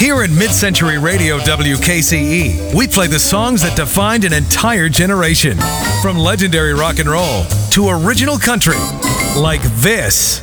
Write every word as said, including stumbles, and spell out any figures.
Here at Mid-Century Radio W K C E, we play the songs that defined an entire generation. From legendary rock and roll to original country, like this.